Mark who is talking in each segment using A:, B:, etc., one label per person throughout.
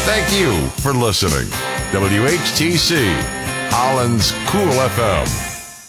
A: Thank you for listening. WHTC, Holland's Cool FM.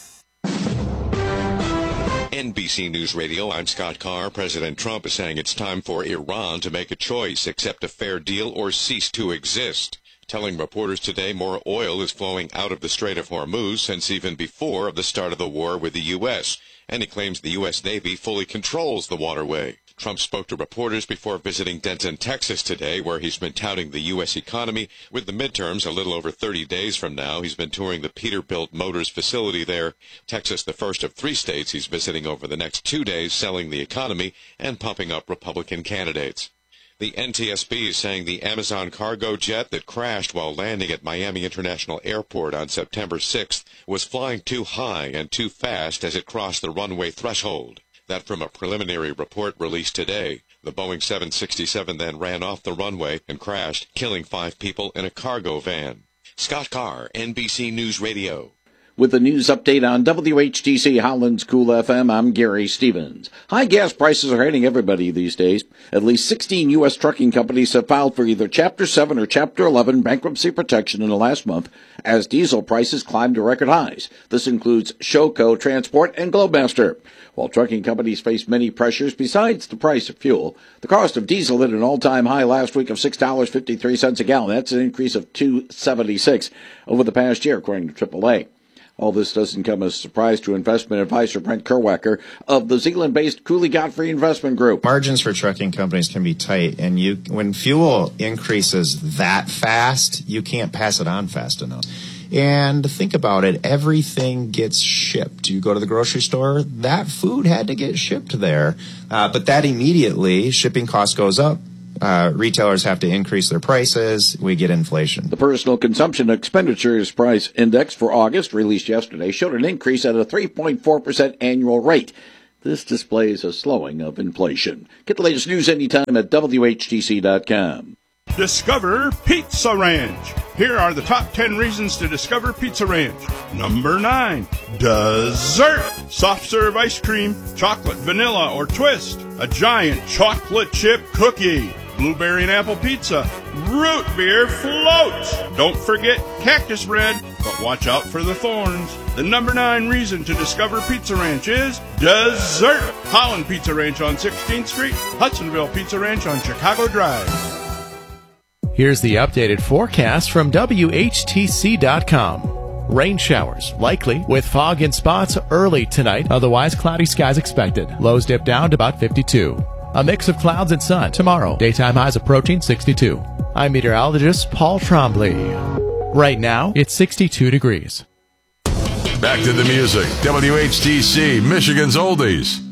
B: NBC News Radio, I'm Scott Carr. President Trump is saying it's time for Iran to make a choice, accept a fair deal or cease to exist. Telling reporters today more oil is flowing out of the Strait of Hormuz since even before the start of the war with the U.S., and he claims the U.S. Navy fully controls the waterway. Trump spoke to reporters before visiting Denton, Texas today, where he's been touting the U.S. economy. With the midterms a little over 30 days from now, he's been touring the Peterbilt Motors facility there. Texas, the first of 3 states he's visiting over the next 2 days, selling the economy and pumping up Republican candidates. The NTSB is saying the Amazon cargo jet that crashed while landing at Miami International Airport on September 6th was flying too high and too fast as it crossed the runway threshold. That from a preliminary report released today. The Boeing 767 then ran off the runway and crashed, killing 5 people in a cargo van. Scott Carr, NBC News Radio.
C: With the news update on WHTC Holland's Cool FM, I'm Gary Stevens. High gas prices are hitting everybody these days. At least 16 U.S. trucking companies have filed for either Chapter 7 or Chapter 11 bankruptcy protection in the last month as diesel prices climb to record highs. This includes Showco Transport and Globemaster. While trucking companies face many pressures besides the price of fuel, the cost of diesel hit an all-time high last week of $6.53 a gallon. That's an increase of $2.76 over the past year, according to AAA. All this doesn't come as a surprise to investment advisor Brent Kerwacker of the Zealand-based Cooley Godfrey Investment Group.
D: Margins for trucking companies can be tight, and when fuel increases that fast, you can't pass it on fast enough. And think about it, everything gets shipped. You go to the grocery store, that food had to get shipped there. But that immediately, shipping cost goes up. Retailers have to increase their prices. We get inflation.
C: The Personal Consumption Expenditures Price Index for August, released yesterday, showed an increase at a 3.4% annual rate. This displays a slowing of inflation. Get the latest news anytime at WHTC.com.
E: Discover Pizza Ranch. Here are the top 10 reasons to discover Pizza Ranch. Number 9, dessert. Soft serve ice cream, chocolate, vanilla, or twist. A giant chocolate chip cookie. Blueberry and apple pizza. Root beer floats. Don't forget cactus bread, but watch out for the thorns. The number 9 reason to discover Pizza Ranch is dessert. Holland Pizza Ranch on 16th Street. Hudsonville Pizza Ranch on Chicago Drive.
F: Here's the updated forecast from WHTC.com. Rain showers likely with fog in spots early tonight. Otherwise, cloudy skies expected. Lows dip down to about 52. A mix of clouds and sun tomorrow. Daytime highs approaching 62. I'm meteorologist Paul Trombley. Right now, it's 62 degrees.
A: Back to the music. WHTC, Michigan's Oldies.